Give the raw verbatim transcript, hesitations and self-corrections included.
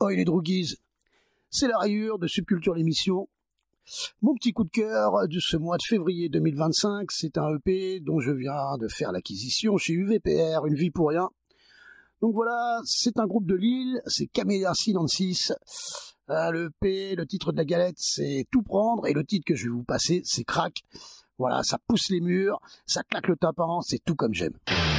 Oil et Droogies. C'est la rayure de Subculture l'émission. Mon petit coup de cœur de ce mois de février deux mille vingt-cinq, c'est un E P dont je viens de faire l'acquisition chez U V P R, Une vie pour rien. Donc voilà, c'est un groupe de Lille, c'est Camélia Sinensis. Euh, le E P, le titre de la galette, c'est Tout prendre, et le titre que je vais vous passer, c'est Crack. Voilà, ça pousse les murs, ça claque le tympan, c'est tout comme j'aime.